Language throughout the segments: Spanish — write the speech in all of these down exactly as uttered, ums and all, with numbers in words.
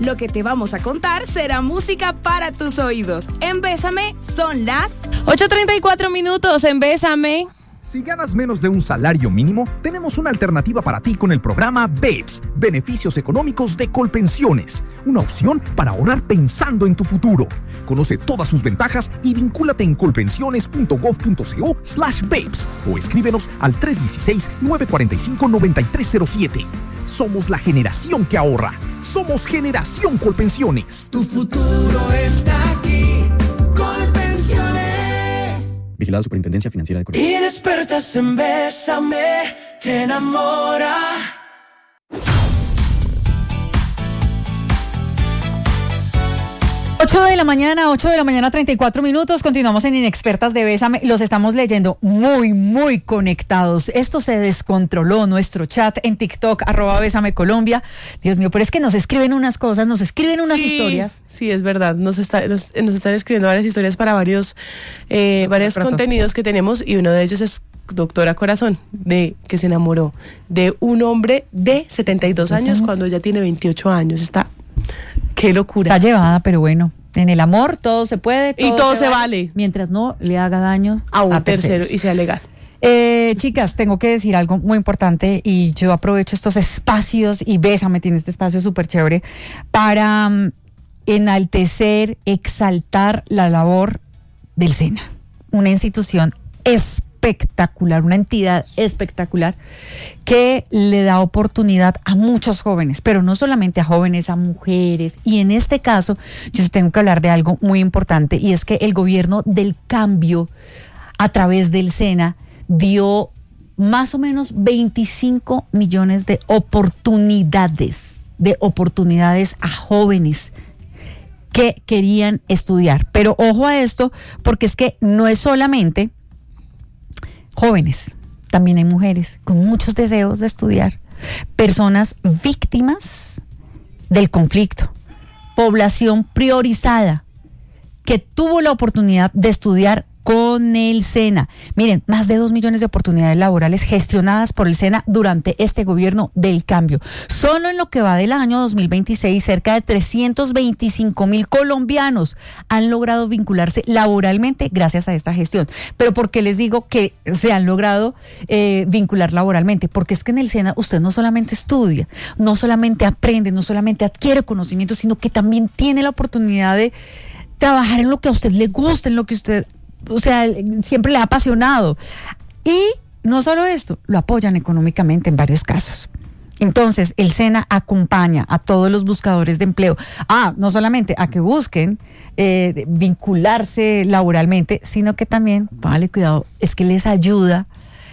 Lo que te vamos a contar será música para tus oídos. En Bésame son las ocho treinta y cuatro minutos en Bésame. Si ganas menos de un salario mínimo, tenemos una alternativa para ti con el programa BEPS, Beneficios Económicos de Colpensiones. Una opción para ahorrar pensando en tu futuro. Conoce todas sus ventajas y vincúlate en colpensiones.gov.co slash BEPS o escríbenos al tres uno seis, nueve cuatro cinco, nueve tres cero siete. Somos la generación que ahorra. Somos Generación Colpensiones. Tu futuro está aquí. Colpensiones. Vigilado Superintendencia Financiera de Colombia. Inexpertas en Bésame, te enamora. ocho de la mañana, ocho de la mañana, treinta y cuatro minutos. Continuamos en Inexpertas de Bésame. Los estamos leyendo muy, muy conectados. Esto se descontroló, nuestro chat en TikTok, arroba Bésame Colombia. Dios mío, pero es que nos escriben unas cosas, nos escriben unas sí, historias. Sí, es verdad. Nos, está, nos, nos están escribiendo varias historias para varios, eh, varios Corazón. contenidos que tenemos, y uno de ellos es Doctora Corazón, de que se enamoró de un hombre de setenta y dos años, años cuando ella tiene veintiocho años. Está... Qué locura. Está llevada, pero bueno, en el amor todo se puede. Todo y todo se, se vale, vale. Mientras no le haga daño a un a tercero terceros. Y sea legal. Eh, chicas, tengo que decir algo muy importante y yo aprovecho estos espacios y Bésame tiene este espacio súper chévere para um, enaltecer, exaltar la labor del SENA, una institución espectacular. espectacular, una entidad espectacular que le da oportunidad a muchos jóvenes, pero no solamente a jóvenes, a mujeres. Y en este caso, yo tengo que hablar de algo muy importante, y es que el gobierno del cambio, a través del SENA, dio más o menos veinticinco millones de oportunidades, de oportunidades a jóvenes que querían estudiar. Pero ojo a esto, porque es que no es solamente jóvenes, también hay mujeres con muchos deseos de estudiar, personas víctimas del conflicto, población priorizada que tuvo la oportunidad de estudiar con el SENA. Miren, más de dos millones de oportunidades laborales gestionadas por el SENA durante este gobierno del cambio. Solo en lo que va del año dos mil veintiséis, cerca de trescientos veinticinco mil colombianos han logrado vincularse laboralmente gracias a esta gestión. Pero ¿por qué les digo que se han logrado eh, vincular laboralmente? Porque es que en el SENA usted no solamente estudia, no solamente aprende, no solamente adquiere conocimiento, sino que también tiene la oportunidad de trabajar en lo que a usted le gusta, en lo que usted... O sea, siempre le ha apasionado. Y no solo esto, lo apoyan económicamente en varios casos. Entonces, el SENA acompaña a todos los buscadores de empleo. Ah, no solamente a que busquen eh, vincularse laboralmente, sino que también, póngale cuidado, es que les ayuda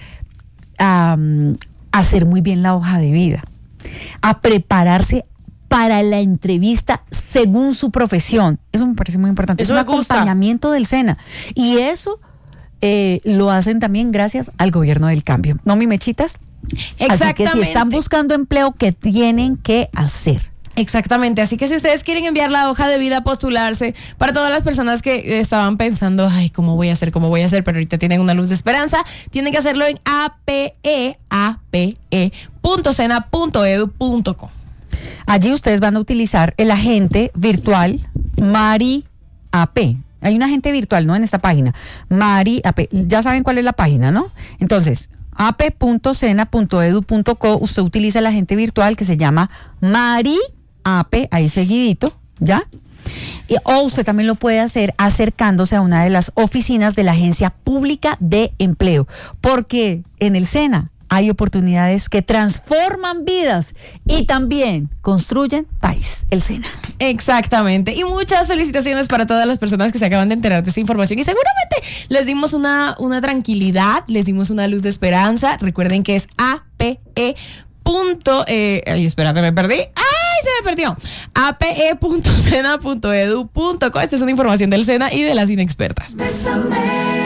a, a hacer muy bien la hoja de vida, a prepararse para la entrevista según su profesión. Eso me parece muy importante. Eso es un me gusta. acompañamiento del SENA. Y eso eh, lo hacen también gracias al gobierno del cambio. ¿No, mi mechitas? Exactamente. Así que si están buscando empleo, ¿qué tienen que hacer? Exactamente, así que si ustedes quieren enviar la hoja de vida a postularse, para todas las personas que estaban pensando, ay, ¿cómo voy a hacer? ¿Cómo voy a hacer? Pero ahorita tienen una luz de esperanza, tienen que hacerlo en ape, ape punto sena punto edu punto co. Allí ustedes van a utilizar el agente virtual Mari A P. Hay un agente virtual, ¿no? En esta página. Mari A P. Ya saben cuál es la página, ¿no? Entonces, ape punto sena punto edu punto co. Usted utiliza el agente virtual que se llama Mari A P, ahí seguidito, ¿ya? Y, o usted también lo puede hacer acercándose a una de las oficinas de la Agencia Pública de Empleo. Porque en el SENA hay oportunidades que transforman vidas y también construyen país, el SENA. Exactamente, y muchas felicitaciones para todas las personas que se acaban de enterar de esta información y seguramente les dimos una, una tranquilidad, les dimos una luz de esperanza. Recuerden que es ape punto eh, ay, espérate, me perdí. ¡Ay, se me perdió! ape punto sena punto edu punto co. Esta es una información del SENA y de las inexpertas. Bésame.